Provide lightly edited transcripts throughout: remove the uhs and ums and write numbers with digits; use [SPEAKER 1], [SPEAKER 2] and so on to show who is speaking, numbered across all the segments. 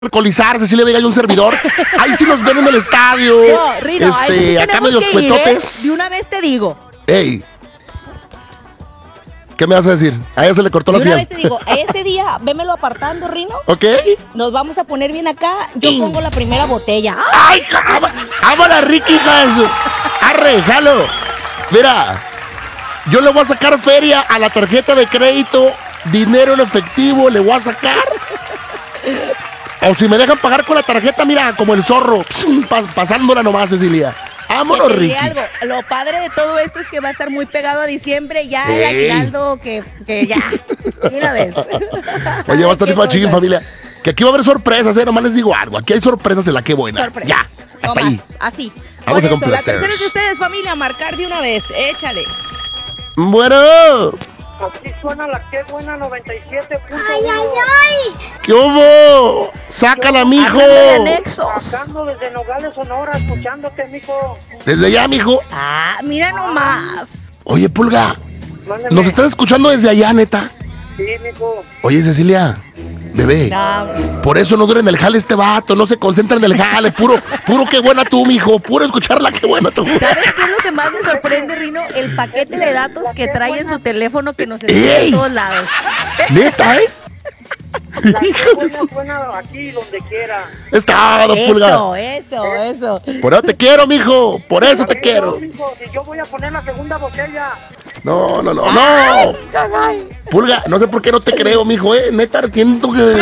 [SPEAKER 1] alcoholizar, Cecilia Vega y un servidor. Ahí sí nos ven en el estadio.
[SPEAKER 2] No, Rino, ahí sí
[SPEAKER 1] acá medios
[SPEAKER 2] que ir,
[SPEAKER 1] cuetotes.
[SPEAKER 2] De una vez te digo.
[SPEAKER 1] Ey, ¿qué me vas a decir? A ella se le cortó la
[SPEAKER 2] De una
[SPEAKER 1] señal.
[SPEAKER 2] vez te digo, ese día, vémelo apartando, Rino.
[SPEAKER 1] ¿Ok?
[SPEAKER 2] Nos vamos a poner bien acá. Yo pongo la primera botella.
[SPEAKER 1] ¡Ay, ámala, Ricky, hija de su! ¡Arre, jalo! Mira, yo le voy a sacar feria a la tarjeta de crédito, dinero en efectivo, le voy a sacar. O si me dejan pagar con la tarjeta, mira, como el zorro, pasándola nomás, Cecilia. Vámonos,
[SPEAKER 2] Que te
[SPEAKER 1] Ricky.
[SPEAKER 2] diré algo, lo padre de todo esto es que va a estar muy pegado a diciembre, ya el aguinaldo, que ya, de una vez.
[SPEAKER 1] Oye, va a estar
[SPEAKER 2] Qué
[SPEAKER 1] machín,
[SPEAKER 2] cosas.
[SPEAKER 1] familia. Que aquí va a haber sorpresas, nomás les digo algo. Aquí hay sorpresas en la que buena.
[SPEAKER 2] Sorpresa.
[SPEAKER 1] Ya, hasta
[SPEAKER 2] No
[SPEAKER 1] ahí.
[SPEAKER 2] más, así.
[SPEAKER 1] Vamos
[SPEAKER 2] Por
[SPEAKER 1] a
[SPEAKER 2] eso, la
[SPEAKER 1] complacer.
[SPEAKER 2] tercera es de ustedes, familia, marcar de una vez, échale.
[SPEAKER 1] Bueno,
[SPEAKER 3] Aquí suena la que buena 97.1.
[SPEAKER 4] ¡Ay, ay, ay!
[SPEAKER 1] ¿qué hubo? Sácala, mijo.
[SPEAKER 2] Hablando de anexos.
[SPEAKER 3] Sacando desde Nogales, Sonora, escuchándote, mijo.
[SPEAKER 1] Desde allá, mijo.
[SPEAKER 2] Ah, mira nomás.
[SPEAKER 1] Oye, Pulga,
[SPEAKER 3] Mándeme.
[SPEAKER 1] nos estás escuchando desde allá, neta.
[SPEAKER 3] Sí, mijo.
[SPEAKER 1] Oye, Cecilia, bebé,
[SPEAKER 2] No,
[SPEAKER 1] por eso no dura en el jale este vato, no se concentra en el jale, puro qué buena tú, mijo, puro escucharla, qué buena tú.
[SPEAKER 2] ¿sabes qué es lo que más me sorprende, Rino? El paquete de datos que trae en su teléfono que nos
[SPEAKER 1] ¡Ey!
[SPEAKER 2] escucha en todos lados.
[SPEAKER 1] Neta, ¿eh?
[SPEAKER 3] La que
[SPEAKER 1] Hijo de
[SPEAKER 3] buena
[SPEAKER 1] su-
[SPEAKER 3] suena aquí, donde quiera.
[SPEAKER 1] Es todo, Pulga.
[SPEAKER 2] Eso.
[SPEAKER 1] Por eso te quiero, mijo, por eso te
[SPEAKER 3] No,
[SPEAKER 1] quiero.
[SPEAKER 3] mijo, si yo voy a poner la segunda botella.
[SPEAKER 1] No.
[SPEAKER 2] Ay, caray.
[SPEAKER 1] Pulga, no sé por qué no te creo, mijo, neta, siento que...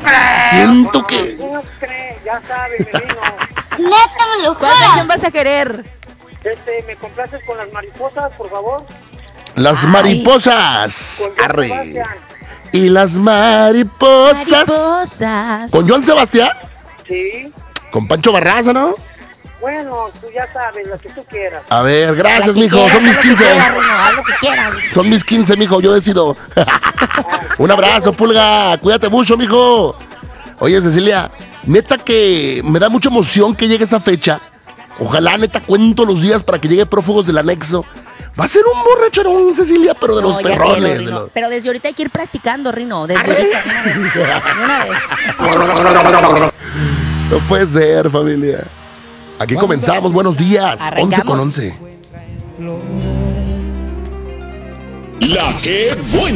[SPEAKER 3] ¿Cómo cree? Ya sabe, mi vino.
[SPEAKER 4] ¡Neta, me lo
[SPEAKER 2] ¿Cuál
[SPEAKER 4] juras!
[SPEAKER 2] canción vas a querer?
[SPEAKER 3] ¿Me complaces con las mariposas, por favor?
[SPEAKER 1] Las mariposas.
[SPEAKER 3] Con Joan
[SPEAKER 1] Arre.
[SPEAKER 3] Sebastián.
[SPEAKER 1] Y las mariposas.
[SPEAKER 2] Mariposas.
[SPEAKER 1] ¿Con Joan Sebastián?
[SPEAKER 3] Sí.
[SPEAKER 1] Con Pancho Barraza, ¿no?
[SPEAKER 3] Bueno, tú ya sabes, la que tú quieras.
[SPEAKER 1] A ver, gracias,
[SPEAKER 2] La que
[SPEAKER 1] mijo.
[SPEAKER 2] quieras,
[SPEAKER 1] Son mis
[SPEAKER 2] haz lo que
[SPEAKER 1] 15.
[SPEAKER 2] quieras, Rino, haz lo que quieras.
[SPEAKER 1] Son mis 15, mijo. Yo decido. Un abrazo, Pulga. Cuídate mucho, mijo. Oye, Cecilia, neta que me da mucha emoción que llegue esa fecha. Ojalá, neta, cuento los días para que llegue Prófugos del Anexo. Va a ser un borrachorón, Cecilia, pero de los
[SPEAKER 2] No, ya quiero,
[SPEAKER 1] perrones. de
[SPEAKER 2] Rino.
[SPEAKER 1] los-
[SPEAKER 2] Pero desde ahorita hay que ir practicando, Rino. Desde
[SPEAKER 1] Arre.
[SPEAKER 2] ahorita, de una vez.
[SPEAKER 1] No puede ser, familia. Aquí comenzamos. Buenos días.
[SPEAKER 2] Arrancamos.
[SPEAKER 1] 11 con 11.
[SPEAKER 5] La que buena.